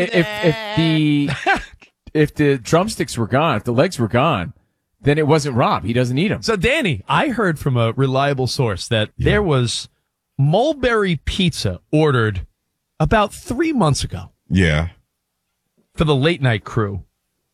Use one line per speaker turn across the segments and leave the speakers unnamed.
if the drumsticks were gone, if the legs were gone, then it wasn't Rob. He doesn't eat them.
So, Danny, I heard from a reliable source that there was Mulberry Pizza ordered about 3 months ago.
Yeah.
For the late night crew.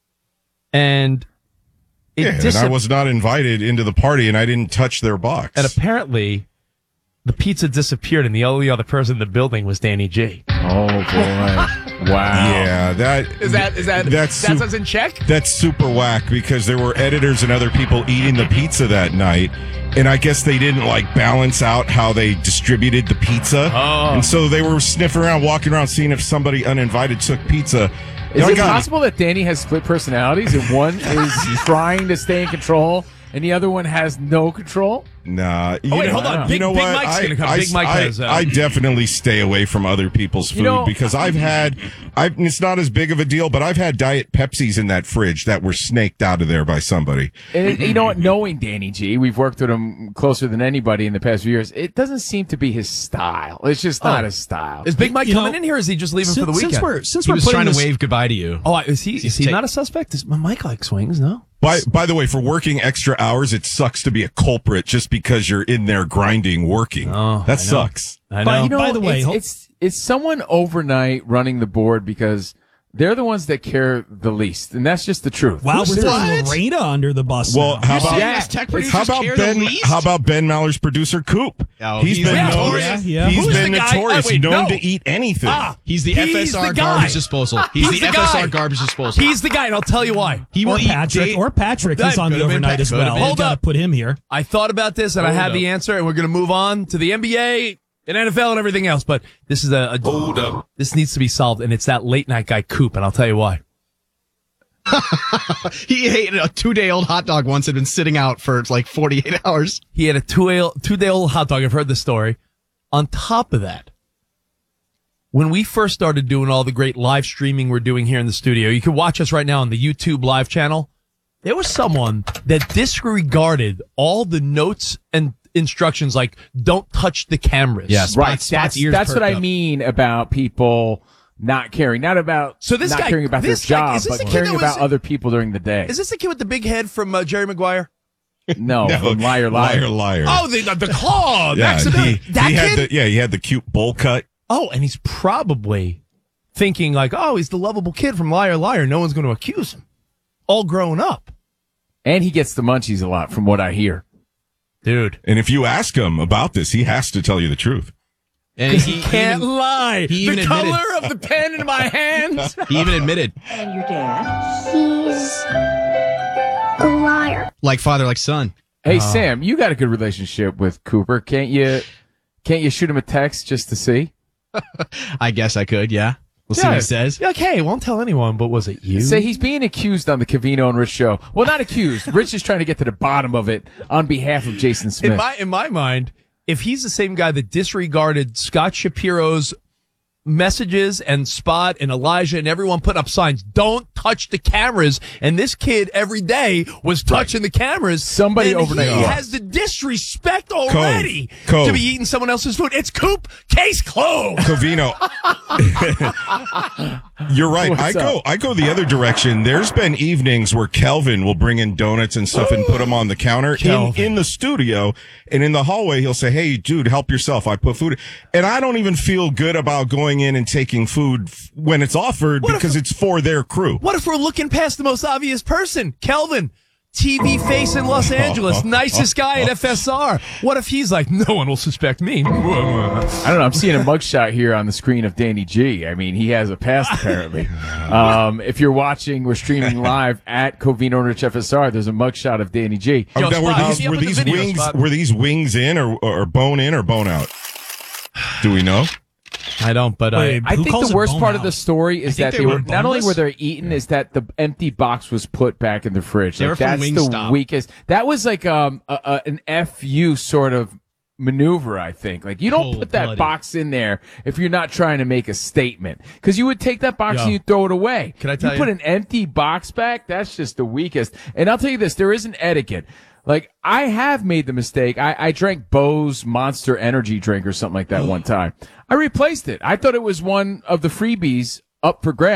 And
and I was not invited into the party, and I didn't touch their box.
And apparently, the pizza disappeared, and the only other person in the building was Danny G.
Oh, boy. Wow.
Yeah,
that's us in check?
That's super whack because there were editors and other people eating the pizza that night, and I guess they didn't balance out how they distributed the pizza.
Oh.
And so they were sniffing around, walking around, seeing if somebody uninvited took pizza.
Is it possible that Danny has split personalities and one is trying to stay in control and the other one has no control?
Nah.
Hold on. Big Mike's going to come. Big Mike has...
I definitely stay away from other people's food because it's not as big of a deal, but I've had Diet Pepsis in that fridge that were snaked out of there by somebody.
And you know what? Knowing Danny G, we've worked with him closer than anybody in the past few years. It doesn't seem to be his style. It's just not his style.
Is Big Mike coming in here or is he just leaving for the weekend?
Since we're trying to wave goodbye to you.
Oh, is he not a suspect? Mike likes wings, no?
By the way, for working extra hours, it sucks to be a culprit just because you're in there grinding, working.
Oh,
that sucks.
I know.
But,
by the way,
it's someone overnight running the board because they're the ones that care the least, and that's just the truth.
Wow, we're throwing Lorena under the bus.
Well,
now.
how about Ben Maller's producer Coop?
Oh,
he's been notorious. He's been notorious, known to eat anything.
He's the FSR garbage disposal. He's the FSR garbage disposal.
He's the guy, and I'll tell you why.
He will Patrick is on the overnight as well.
Hold up,
put him here.
I thought about this, and I have the answer, and we're going to move on to the NBA. And NFL and everything else, but this is this needs to be solved, and it's that late night guy Coop, and I'll tell you why.
He ate a 2-day-old hot dog once, had been sitting out for 48 hours.
He had a 2-day-old hot dog. I've heard this story. On top of that, when we first started doing all the great live streaming we're doing here in the studio, you can watch us right now on the YouTube live channel. There was someone that disregarded all the notes and instructions like don't touch the cameras.
Yes, right. That's what I mean about people not caring. Not about caring about their job, but caring about other people during the day.
Is this the kid with the big head from Jerry Maguire?
No, from Liar.
Oh, the claw.
Yeah, he had the cute bowl cut.
Oh, and he's probably thinking he's the lovable kid from Liar. No one's going to accuse him. All grown up.
And he gets the munchies a lot from what I hear.
Dude.
And if you ask him about this, he has to tell you the truth.
And he can't lie. The color of the pen in my hands.
He even admitted.
And your dad? He's a liar.
Like father, like son.
Hey, Sam, you got a good relationship with Cooper. Can't you shoot him a text just to see?
I guess I could, yeah. We'll see what he says.
You're like, hey, won't tell anyone, but was it you?
Say he's being accused on the Covino and Rich show. Well, not accused. Rich is trying to get to the bottom of it on behalf of Jason Smith.
In my mind, if he's the same guy that disregarded Scott Shapiro's messages and Spot and Elijah and everyone put up signs, don't touch the cameras, and this kid every day was touching the cameras.
Somebody overnight.
He has the disrespect already to be eating someone else's food. It's Coop. Case closed.
Covino. You're right. I go the other direction. There's been evenings where Kelvin will bring in donuts and stuff and put them on the counter in the studio, and in the hallway he'll say, "Hey, dude, help yourself. I put food." And I don't even feel good about going in and taking food when it's offered because it's for their crew.
What if we're looking past the most obvious person? Kelvin, TV face in Los Angeles, nicest guy at FSR. What if he's like, no one will suspect me?
I don't know. I'm seeing a mugshot here on the screen of Danny G. I mean, he has a past apparently. If you're watching, we're streaming live at Covino and Rich FSR. There's a mugshot of Danny G.
Were these wings in or bone in or bone out? Do we know?
I don't, but
I think the worst part of the story is that they were not only were they eaten, is that the empty box was put back in the fridge.
They were from Wingstop.
The weakest. That was like an FU sort of maneuver, I think. Like you don't put that box in there if you're not trying to make a statement, because you would take that box and you throw it away.
Can I tell you?
Put an empty box back? That's just the weakest. And I'll tell you this: there is an etiquette. Like, I have made the mistake. I drank Bo's Monster Energy drink or something like that one time. I replaced it. I thought it was one of the freebies up for grabs.